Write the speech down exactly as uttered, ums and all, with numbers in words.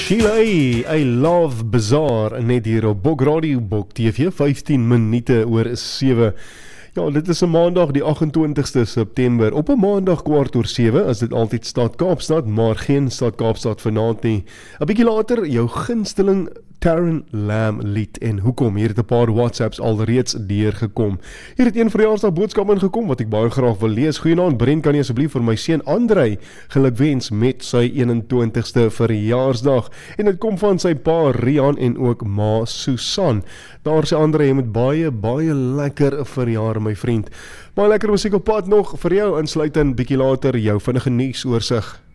Sheila, I love Bazaar, net hier op Bok Radio, Bok T V, vyftien minute oor sewe. Ja, dit is 'n maandag, die agt-en-twintigste September. Op 'n maandag kwart oor sewe is dit altyd Stad Kaapstad, maar geen Stad Kaapstad vanaand nie. 'n Bietjie later, jou gunsteling Taran Lamb lied. En hoekom? Hier het 'n paar WhatsApps alreeds deurgekom. Hier het een verjaarsdag boodskap ingekom wat ek baie graag wil lees. Goeienaand, Brent, kan jy asseblief vir my seun Andrei gelukwens met sy eenentwintigste verjaarsdag. En dit kom van sy pa Rian en ook ma Susan. Daar sê Andrei, jy moet baie, baie lekker verjaar, my vriend. Baie lekker musiek op pad nog vir jou, insluit in bietjie later jou vinnige nuusoorseig.